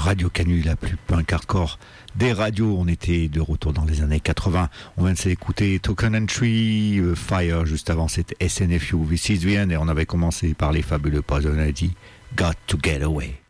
Radio Canu, la plus punk hardcore des radios. On était de retour dans les années 80. On vient de s'écouter Token Entry, Fire, juste avant c'était SNFU, This Is The End, et on avait commencé par les fabuleux Poison ID, Got to Get Away.